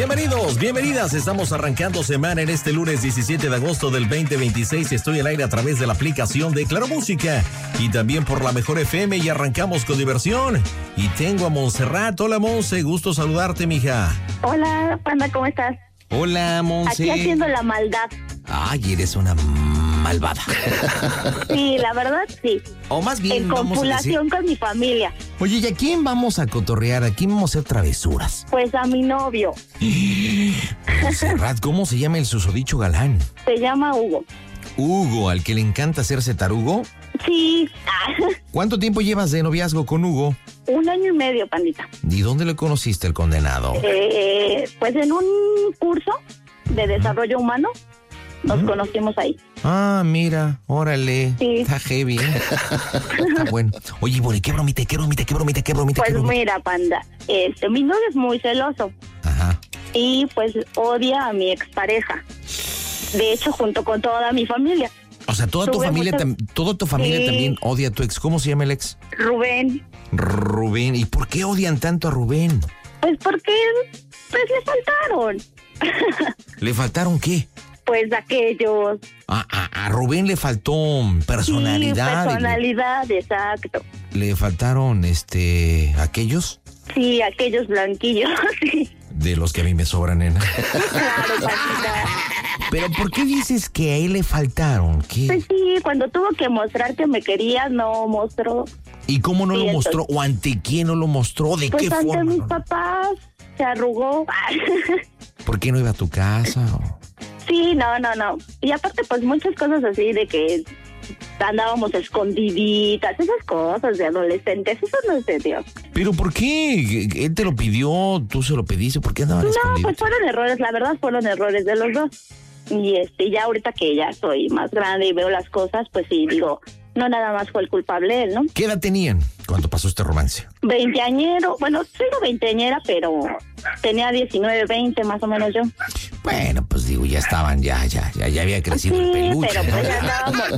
Bienvenidos, bienvenidas. Estamos arrancando semana en este lunes 17 de agosto del 2026. Estoy al aire a través de la aplicación de Claro Música y también por la Mejor FM y arrancamos con diversión. Y tengo a Montserrat. Hola, Monse, gusto saludarte, mija. Hola, Panda, ¿cómo estás? Hola, Monse. Aquí haciendo la maldad. Ay, eres una malvada. Sí, la verdad, sí. O más bien, en copulación con mi familia. Oye, ¿y a quién vamos a cotorrear? ¿A quién vamos a hacer travesuras? Pues a mi novio. Montserrat, ¿cómo se llama el susodicho galán? Se llama Hugo. Hugo, ¿al que le encanta hacerse tarugo? Sí. ¿Cuánto tiempo llevas de noviazgo con Hugo? 1 año y medio, Pandita. ¿Y dónde lo conociste, el condenado? Pues en un curso de desarrollo humano. Nos conocimos ahí. Ah, mira, órale. Sí. Está heavy, ¿eh? Está bueno. Oye, Bore, ¿qué bromita? Pues mira, Panda, mi novio es muy celoso. Ajá. Y pues odia a mi expareja. De hecho, junto con toda mi familia. O sea, toda tu familia Sí. también odia a tu ex. ¿Cómo se llama el ex? Rubén. Rubén. ¿Y por qué odian tanto a Rubén? Pues porque pues le faltaron. ¿Le faltaron qué? Pues aquellos. A Rubén le faltó personalidad. Sí, personalidad, exacto. ¿Le faltaron, aquellos? Sí, aquellos blanquillos, sí. De los que a mí me sobran, nena. Claro, Paquita. Pero ¿por qué dices que a él le faltaron? ¿Qué? Pues sí, cuando tuvo que mostrar que me quería, no mostró. ¿Y cómo no Sí, lo mostró? entonces, ¿O ante quién no lo mostró? ¿De pues qué ante forma? mis papás, se arrugó. ¿Por qué no iba a tu casa? Sí, no. Y aparte, pues muchas cosas así de que andábamos escondiditas, esas cosas de adolescentes, eso no es de Dios. ¿Pero por qué? ¿Él te lo pidió? ¿Tú se lo pediste? ¿Por qué andaban No, escondidos? pues fueron errores, la verdad fueron errores de los dos. Y ya ahorita que ya soy más grande y veo las cosas, pues sí, digo, no nada más fue el culpable él, ¿no? ¿Qué edad tenían cuando pasó este romance? Veinteañero, bueno, soy veinteañera, pero tenía 19, 20 más o menos yo. Bueno, pues digo, ya estaban, ya había crecido el Sí, peluche. pero pues ya andábamos.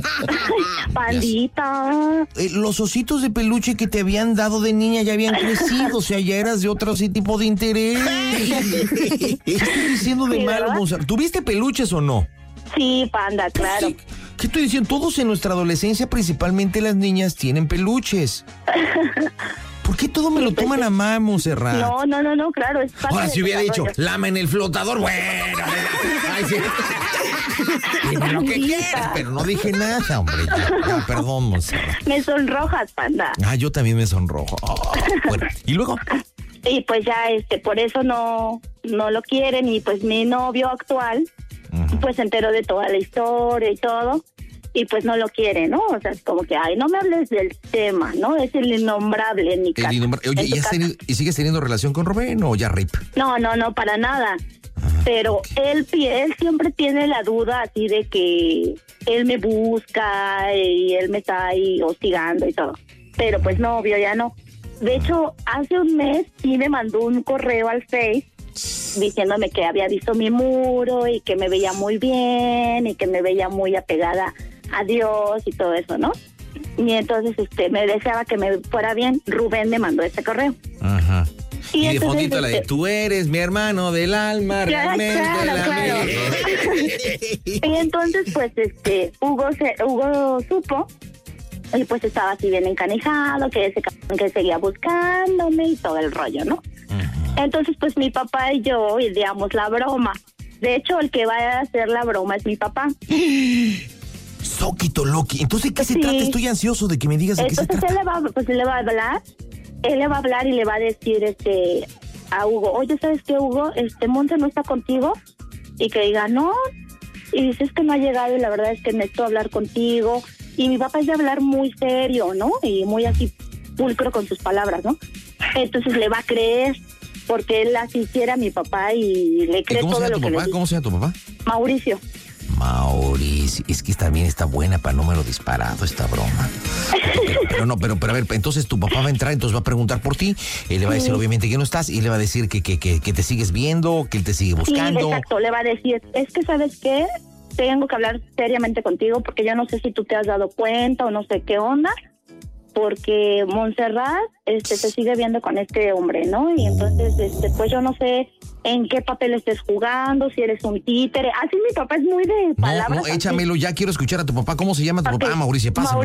Pandita. Los ositos de peluche que te habían dado de niña ya habían crecido, o sea, ya eras de otro tipo de interés. ¿Qué estoy diciendo de Sí, malo, ¿verdad? Monserrat? ¿Tuviste peluches o no? Sí, Panda, claro. Sí. ¿Qué estoy diciendo? Todos en nuestra adolescencia, principalmente las niñas, tienen peluches. ¿Por qué todo me lo toman a mal, Montserrat? No, claro, es parte Ahora, del si hubiera dicho, desarrollo. lama en el flotador, bueno. Ay, sí. Dime lo que Pandita. quieras, pero no dije nada, hombre. Ya, perdón, Montserrat. Me sonrojas, Panda. Yo también me sonrojo. Bueno, ¿y luego? Y pues ya, por eso no lo quieren. Y pues mi novio actual, pues se enteró de toda la historia y todo. Y pues no lo quiere, ¿no? O sea, es como que, no me hables del tema, ¿no? Es el innombrable en mi casa. Oye, ¿y sigues teniendo relación con Rubén o ya rip? No, para nada. Pero él siempre tiene la duda así de que él me busca y él me está ahí hostigando y todo. Pero pues no, obvio, ya no. De hecho, hace un mes sí me mandó un correo al Face diciéndome que había visto mi muro y que me veía muy bien y que me veía muy apegada a Dios y todo eso, ¿no? Y entonces me deseaba que me fuera bien. Rubén me mandó ese correo. Ajá. Y de entonces, fondito la de tú eres mi hermano del alma, realmente claro. Y entonces pues Hugo supo y pues estaba así bien encanijado, que seguía buscándome y todo el rollo, ¿no? Entonces pues mi papá y yo ideamos la broma. De hecho, el que va a hacer la broma es mi papá. Soquito Loki. Entonces, ¿qué se Sí. trata? Estoy ansioso de que me digas de qué se Entonces trata. él le va a hablar. Él le va a hablar y le va a decir a Hugo, oye, ¿sabes qué, Hugo? Monse no está contigo. Y que diga, no. Y dice, es que no ha llegado y la verdad es que necesito hablar contigo. Y mi papá es de hablar muy serio, ¿no? Y muy así pulcro con sus palabras, ¿no? Entonces le va a creer, porque él así quiere a mi papá y le cree todo lo que le dice. ¿Cómo se llama tu papá? Mauricio. Mauricio, es que también está buena para número disparado esta broma. Pero a ver, entonces tu papá va a entrar, entonces va a preguntar por ti, él le va a decir obviamente que no estás, y le va a decir que te sigues viendo, que él te sigue buscando. Sí, exacto, le va a decir, es que ¿sabes qué? Tengo que hablar seriamente contigo porque yo no sé si tú te has dado cuenta o no sé qué onda, porque Montserrat se sigue viendo con este hombre, ¿no? Y entonces, pues yo no sé en qué papel estés jugando, si eres un títere. Así mi papá es muy de palabras. No, échamelo, ya quiero escuchar a tu papá. ¿Cómo se llama tu papá? Mauricio, pásame.